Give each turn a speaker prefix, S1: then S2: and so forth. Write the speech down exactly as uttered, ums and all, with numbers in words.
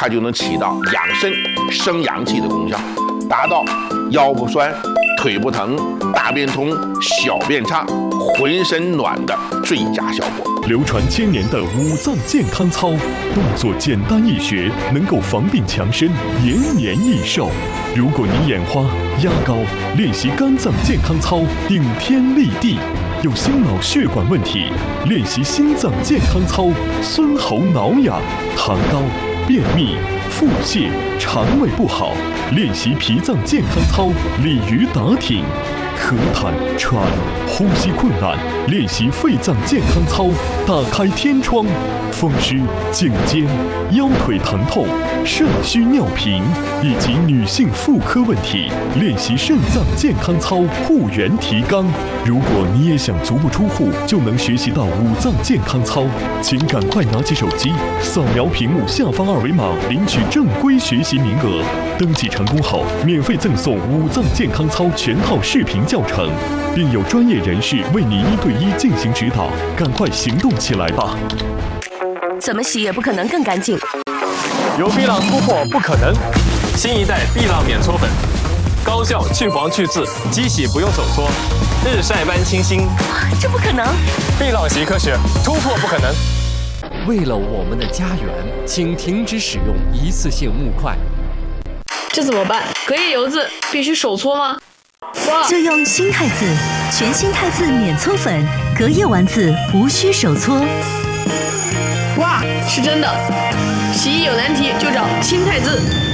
S1: 它就能起到养生、生阳气的功效，达到腰不酸、腿不疼、大便通、小便畅、浑身暖的最佳效果。
S2: 流传千年的五脏健康操，动作简单易学，能够防病强身、延年益寿。如果你眼花、压高，练习肝脏健康操，顶天立地；有心脑血管问题，练习心脏健康操，孙喉挠痒；糖高、便秘、腹泻、肠胃不好，练习脾脏健康操，鲤鱼打挺；咳痰、喘、呼吸困难，练习肺脏健康操，打开天窗；风湿、颈肩、腰腿疼痛、肾虚尿频以及女性妇科问题，练习肾脏健康操，护元提肛。如果你也想足不出户就能学习到五脏健康操，请赶快拿起手机，扫描屏幕下方二维码，领取正规学习名额。登记成功后，免费赠送五脏健康操全套视频教程，并有专业人士为你一对一进行指导。赶快行动起来吧！
S3: 怎么洗也不可能更干净。
S4: 由碧浪突破不可能，新一代碧浪免搓粉，高效去黄去渍，机洗不用手搓，日晒般清新。
S3: 这不可能！
S4: 碧浪习科学，突破不可能。
S5: 为了我们的家园，请停止使用一次性木块。
S6: 这怎么办？隔夜油渍必须手搓吗？哇！
S7: 就用新汰渍，全新汰渍免搓粉，隔夜完渍无需手搓。
S6: 哇，是真的！洗衣有难题就找新汰渍。